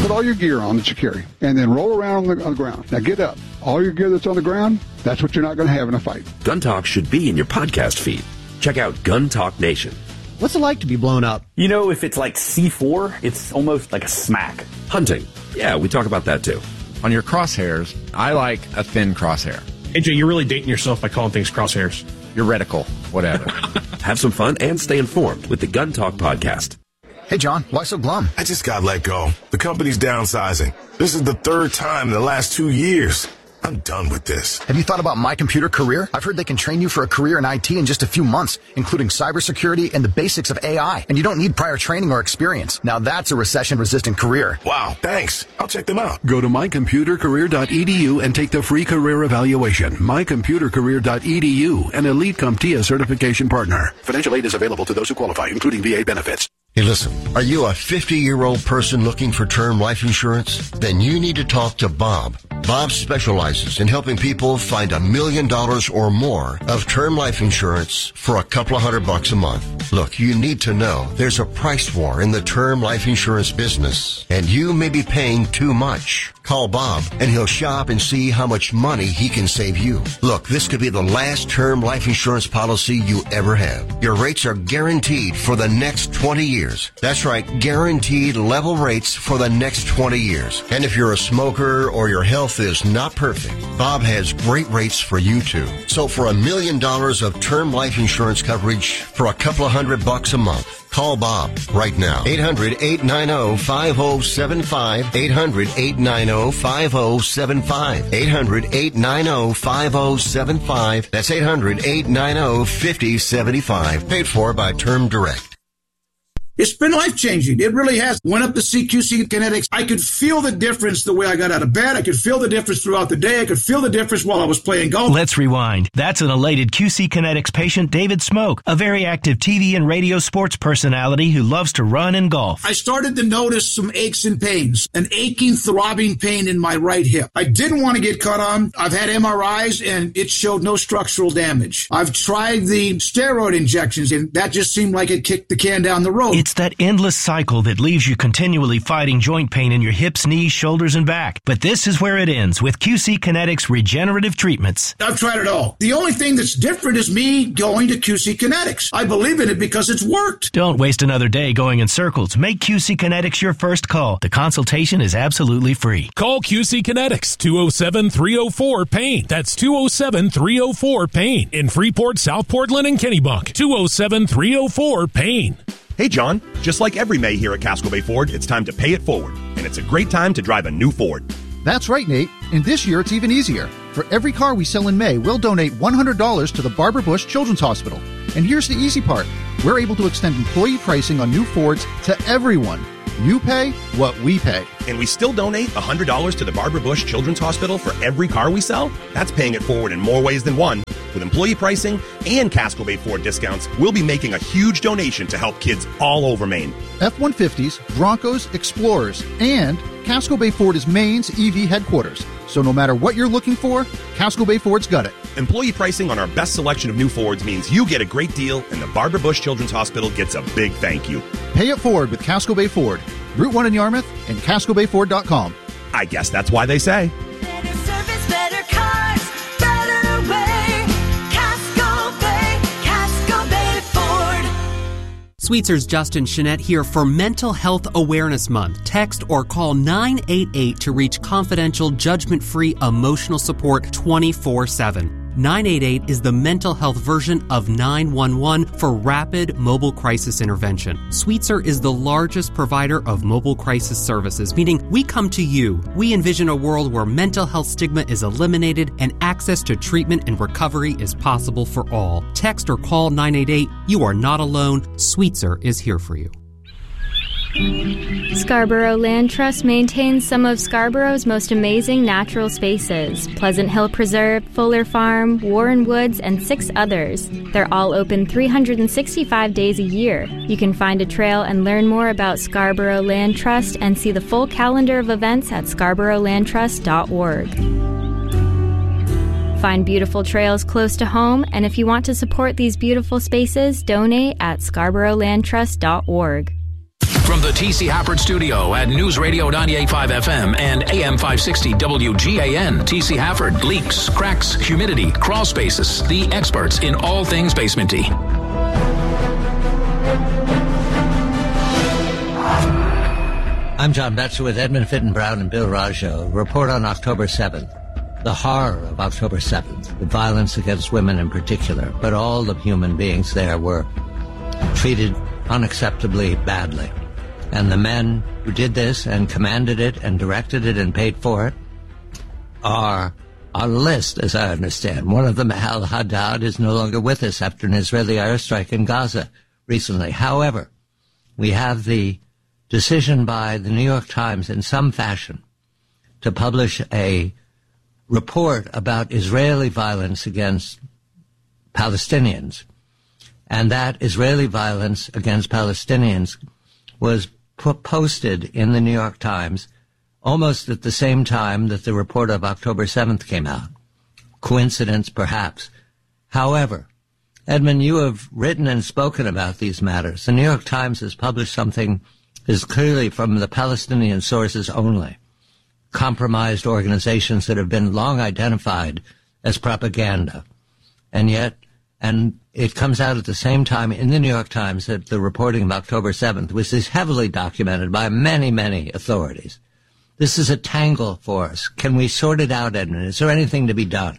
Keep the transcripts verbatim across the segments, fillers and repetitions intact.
put all your gear on that you carry, and then roll around on the, on the ground. Now get up. All your gear that's on the ground, that's what you're not going to have in a fight. Gun Talk should be in your podcast feed. Check out Gun Talk Nation. What's it like to be blown up? You know, if it's like C four, it's almost like a smack. Hunting. Yeah, we talk about that too. On your crosshairs, I like a thin crosshair. A J, you're really dating yourself by calling things crosshairs. Your reticle, whatever. Have some fun and stay informed with the Gun Talk podcast. Hey, John, why so glum? I just got let go. The company's downsizing. This is the third time in the last two years. I'm done with this. Have you thought about My Computer Career? I've heard they can train you for a career in I T in just a few months, including cybersecurity and the basics of A I. And you don't need prior training or experience. Now that's a recession-resistant career. Wow, thanks. I'll check them out. Go to my computer career dot e d u and take the free career evaluation. my computer career dot e d u, an Elite CompTIA certification partner. Financial aid is available to those who qualify, including V A benefits. Hey, listen, are you a fifty-year-old person looking for term life insurance? Then you need to talk to Bob. Bob specializes in helping people find a million dollars or more of term life insurance for a couple of hundred bucks a month. Look, you need to know there's a price war in the term life insurance business, and you may be paying too much. Call Bob, and he'll shop and see how much money he can save you. Look, this could be the last term life insurance policy you ever have. Your rates are guaranteed for the next twenty years. That's right, guaranteed level rates for the next twenty years. And if you're a smoker or your health is not perfect, Bob has great rates for you too. So for a million dollars of term life insurance coverage for a couple of hundred bucks a month, call Bob right now. eight hundred, eight nine zero, five zero seven five. eight hundred, eight nine zero, five zero seven five. eight hundred, eight nine zero, five zero seven five. That's eight hundred, eight nine zero, five zero seven five. Paid for by Term Direct. It's been life-changing. It really has. Went up to see Q C Kinetics. I could feel the difference the way I got out of bed. I could feel the difference throughout the day. I could feel the difference while I was playing golf. Let's rewind. That's an elated Q C Kinetics patient, David Smoke, a very active T V and radio sports personality who loves to run and golf. I started to notice some aches and pains, an aching, throbbing pain in my right hip. I didn't want to get cut on. I've had M R Is, and it showed no structural damage. I've tried the steroid injections, and that just seemed like it kicked the can down the road. It's that endless cycle that leaves you continually fighting joint pain in your hips, knees, shoulders, and back. But this is where it ends with Q C Kinetics regenerative treatments. I've tried it all. The only thing that's different is me going to Q C Kinetics. I believe in it because it's worked. Don't waste another day going in circles. Make Q C Kinetics your first call. The consultation is absolutely free. Call Q C Kinetics, two oh seven, three oh four, PAIN. That's two oh seven, three oh four, PAIN. In Freeport, South Portland, and Kennebunk. two oh seven, three oh four, PAIN. Hey, John, just like every May here at Casco Bay Ford, it's time to pay it forward, and it's a great time to drive a new Ford. That's right, Nate. And this year, it's even easier. For every car we sell in May, we'll donate one hundred dollars to the Barbara Bush Children's Hospital. And here's the easy part. We're able to extend employee pricing on new Fords to everyone. You pay what we pay. And we still donate one hundred dollars to the Barbara Bush Children's Hospital for every car we sell? That's paying it forward in more ways than one. With employee pricing and Casco Bay Ford discounts, we'll be making a huge donation to help kids all over Maine. F one fifties, Broncos, Explorers, and Casco Bay Ford is Maine's E V headquarters. So no matter what you're looking for, Casco Bay Ford's got it. Employee pricing on our best selection of new Fords means you get a great deal, and the Barbara Bush Children's Hospital gets a big thank you. Pay it forward with Casco Bay Ford. Route one in Yarmouth and casco bay ford dot com. I guess that's why they say. Better service, better cars, better way. Casco Bay, Casco Bay Ford. Sweetzer's Justin Chenette here for Mental Health Awareness Month. Text or call nine eight eight to reach confidential, judgment-free emotional support twenty-four seven. nine eight eight is the mental health version of nine one one for rapid mobile crisis intervention. Sweetser is the largest provider of mobile crisis services, meaning we come to you. We envision a world where mental health stigma is eliminated and access to treatment and recovery is possible for all. Text or call nine eight eight. You are not alone. Sweetser is here for you. Scarborough Land Trust maintains some of Scarborough's most amazing natural spaces. Pleasant Hill Preserve, Fuller Farm, Warren Woods, and six others. They're all open three hundred sixty-five days a year. You can find a trail and learn more about Scarborough Land Trust and see the full calendar of events at scarborough land trust dot org. Find beautiful trails close to home, and if you want to support these beautiful spaces, donate at scarborough land trust dot org. From the T C. Hafford Studio at News Radio ninety-eight point five F M and A M five sixty W G A N, T C. Hafford. Leaks, cracks, humidity, crawl spaces. The experts in all things basementy. I'm John Betzer with Edmund Fitton Brown and Bill Rajo. Report on October seventh. The horror of October seventh, the violence against women in particular, but all the human beings there were treated unacceptably badly. And the men who did this and commanded it and directed it and paid for it are on a list, as I understand. One of them, Al Haddad, is no longer with us after an Israeli airstrike in Gaza recently. However, we have the decision by the New York Times in some fashion to publish a report about Israeli violence against Palestinians. And that Israeli violence against Palestinians was posted in the New York Times almost at the same time that the report of October seventh came out. Coincidence, perhaps. However, Edmund, you have written and spoken about these matters. The New York Times has published something that is clearly from the Palestinian sources only. Compromised organizations that have been long identified as propaganda. And yet, and it comes out at the same time in the New York Times that the reporting of October seventh, which is heavily documented by many, many authorities. This is a tangle for us. Can we sort it out, Edmund? Is there anything to be done?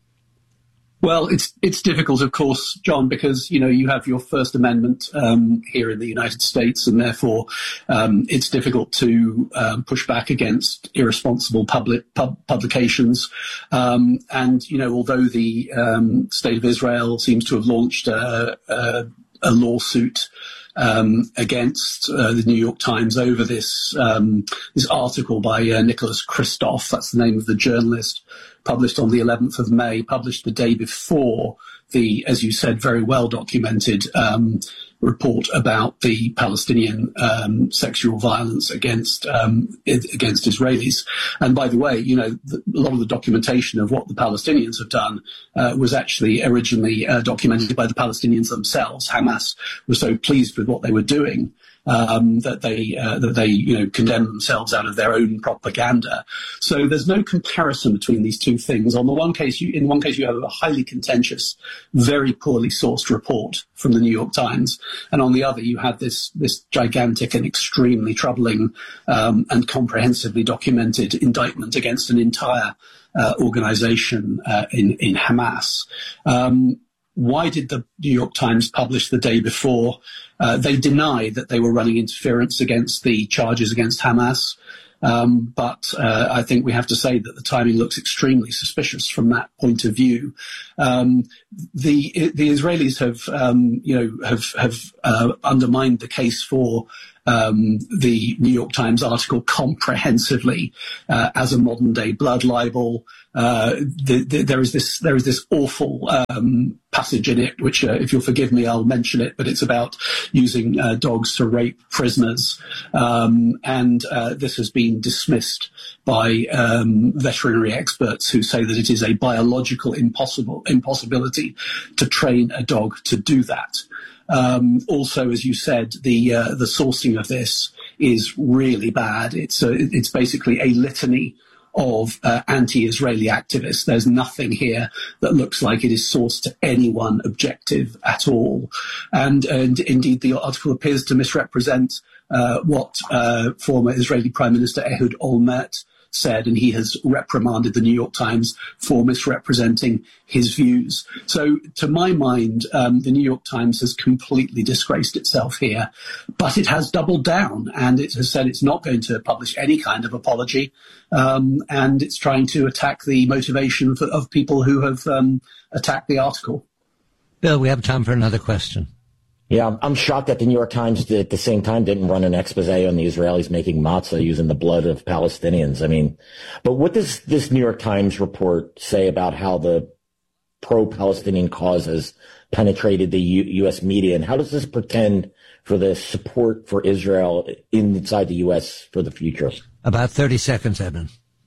Well, it's it's difficult, of course, John, because, you know, you have your First Amendment um, here in the United States, and therefore um, it's difficult to um, push back against irresponsible public pub, publications. Um, and, you know, although the um, State of Israel seems to have launched a, a, a lawsuit Um, against uh, the New York Times over this um, this article by uh, Nicholas Kristof, that's the name of the journalist, published on the eleventh of May, published the day before the, as you said, very well documented um, report about the Palestinian um, sexual violence against um, against Israelis. And by the way, you know, the, a lot of the documentation of what the Palestinians have done uh, was actually originally uh, documented by the Palestinians themselves. Hamas was so pleased with what they were doing um, that they uh, that they you know condemned themselves out of their own propaganda. So there's no comparison between these two things. On the one case, you, in one case, you have a highly contentious, very poorly sourced report from the New York Times. And on the other, you had this this gigantic and extremely troubling um, and comprehensively documented indictment against an entire uh, organization uh, in, in Hamas. Um, why did the New York Times publish the day before? Uh, they deny that they were running interference against the charges against Hamas. Um, but uh, I think we have to say that the timing looks extremely suspicious from that point of view. Um, the the Israelis have, um, you know, have have uh, undermined the case for um, the New York Times article comprehensively uh, as a modern day blood libel. Uh, the, the, there is this there is this awful um, passage in it, which, uh, if you'll forgive me, I'll mention it. But it's about using uh, dogs to rape prisoners, um, and uh, this has been dismissed by um, veterinary experts who say that it is a biological impossible impossibility to train a dog to do that. Um, also, as you said, the uh, the sourcing of this is really bad. It's a, it's basically a litany of uh, anti-Israeli activists. There's nothing here that looks like it is sourced to anyone objective at all. And, and indeed, the article appears to misrepresent uh, what uh, former Israeli Prime Minister Ehud Olmert said, and he has reprimanded the New York Times for misrepresenting his views. So, to my mind, um, the New York Times has completely disgraced itself here, but it has doubled down, and it has said it's not going to publish any kind of apology, um, and it's trying to attack the motivation for, of people who have um, attacked the article. Bill, we have time for another question. Yeah, I'm shocked that the New York Times at the same time didn't run an expose on the Israelis making matzah using the blood of Palestinians. I mean, but what does this New York Times report say about how the pro-Palestinian cause has penetrated the U- U.S. media, and how does this portend for the support for Israel inside the U S for the future? About thirty seconds, Edmund.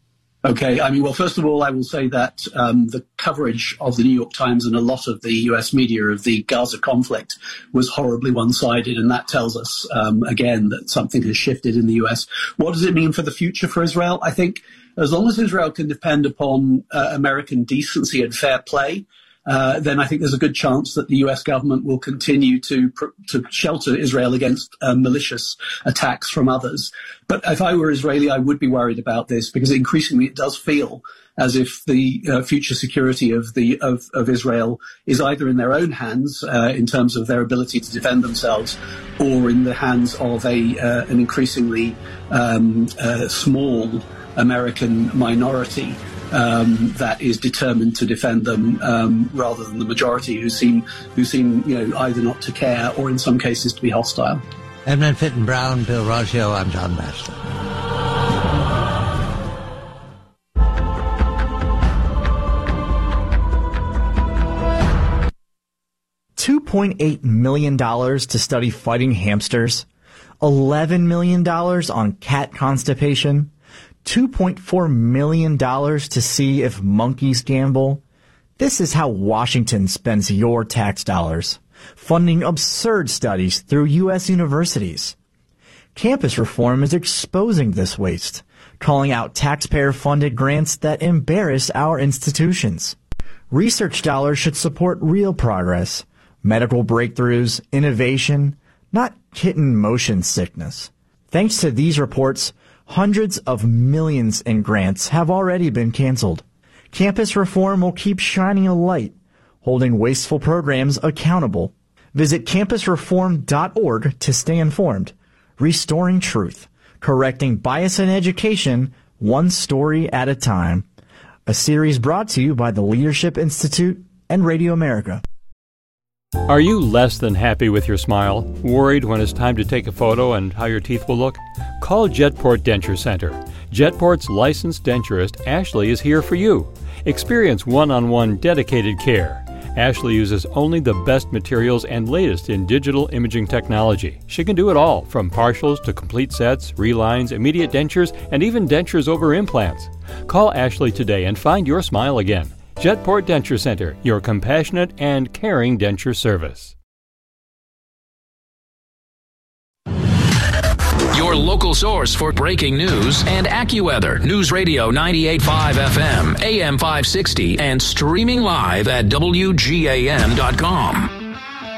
Okay. I mean, well, first of all, I will say that um, the coverage of the New York Times and a lot of the U S media of the Gaza conflict was horribly one-sided, and that tells us, um, again, that something has shifted in the U S. What does it mean for the future for Israel? I think as long as Israel can depend upon uh, American decency and fair play, Uh, then I think there's a good chance that the U S government will continue to to shelter Israel against uh, malicious attacks from others. But if I were Israeli, I would be worried about this, because increasingly it does feel as if the uh, future security of the of, of Israel is either in their own hands uh, in terms of their ability to defend themselves, or in the hands of a uh, an increasingly um, uh, small American minority Um, that is determined to defend them, um, rather than the majority who seem who seem you know either not to care or in some cases to be hostile. Edmund Fitton Brown, Bill Raggio, I'm John Batchelor. two point eight million dollars to study fighting hamsters, eleven million dollars on cat constipation, two point four million dollars to see if monkeys gamble. This is how Washington spends your tax dollars, funding absurd studies through U S universities. Campus reform is exposing this waste, calling out taxpayer-funded grants that embarrass our institutions. Research dollars should support real progress, medical breakthroughs, innovation, not kitten motion sickness. Thanks to these reports, hundreds of millions in grants have already been canceled. Campus reform will keep shining a light, holding wasteful programs accountable. Visit campus reform dot org to stay informed. Restoring truth, correcting bias in education, one story at a time. A series brought to you by the Leadership Institute and Radio America. Are you less than happy with your smile? Worried when it's time to take a photo and how your teeth will look? Call Jetport Denture Center. Jetport's licensed denturist, Ashley, is here for you. Experience one-on-one dedicated care. Ashley uses only the best materials and latest in digital imaging technology. She can do it all, from partials to complete sets, relines, immediate dentures, and even dentures over implants. Call Ashley today and find your smile again. Jetport Denture Center, your compassionate and caring denture service. Your local source for breaking news and AccuWeather. News Radio ninety-eight point five F M, A M five sixty, and streaming live at W G A N dot com.